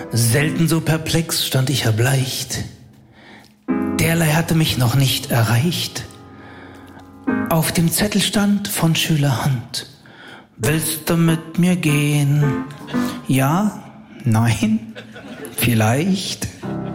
Selten so perplex stand ich erbleicht. Derlei hatte mich noch nicht erreicht. Auf dem Zettel stand von Schülerhand: Willst du mit mir gehen? Ja? Nein? Vielleicht?